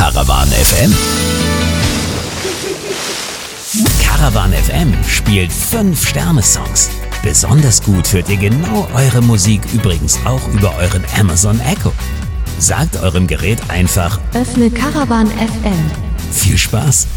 Caravan FM. Caravan FM spielt 5-Sterne-Songs. Besonders gut hört ihr genau eure Musik übrigens auch über euren Amazon Echo. Sagt eurem Gerät einfach: Öffne Caravan FM. Viel Spaß!